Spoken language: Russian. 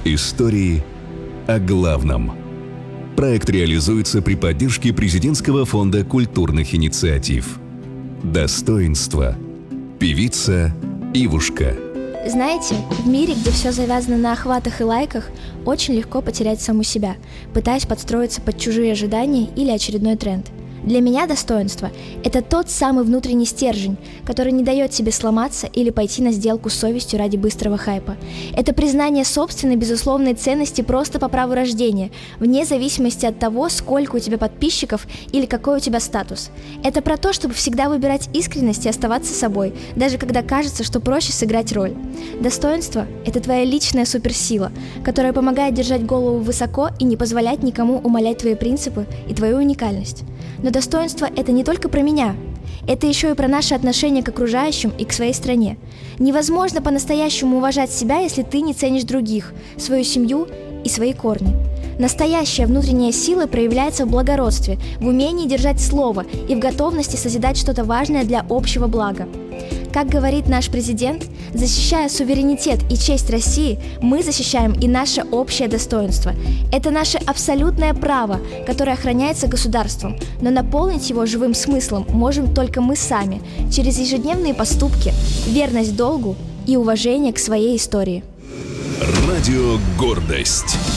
Истории о главном. Проект реализуется при поддержке Президентского фонда культурных инициатив. Достоинство. Певица Ивушка. Знаете, в мире, где все завязано на охватах и лайках, очень легко потерять саму себя, пытаясь подстроиться под чужие ожидания или очередной тренд. Для меня достоинство – это тот самый внутренний стержень, который не дает себе сломаться или пойти на сделку с совестью ради быстрого хайпа. Это признание собственной безусловной ценности просто по праву рождения, вне зависимости от того, сколько у тебя подписчиков или какой у тебя статус. Это про то, чтобы всегда выбирать искренность и оставаться собой, даже когда кажется, что проще сыграть роль. Достоинство – это твоя личная суперсила, которая помогает держать голову высоко и не позволять никому умалять твои принципы и твою уникальность. Но достоинство – это не только про меня. Это еще и про наше отношение к окружающим и к своей стране. Невозможно по-настоящему уважать себя, если ты не ценишь других, свою семью и свои корни. Настоящая внутренняя сила проявляется в благородстве, в умении держать слово и в готовности созидать что-то важное для общего блага. Как говорит наш президент, защищая суверенитет и честь России, мы защищаем и наше общее достоинство. Это наше абсолютное право, которое охраняется государством, но наполнить его живым смыслом можем только мы сами, через ежедневные поступки, верность долгу и уважение к своей истории. Радио «Гордость».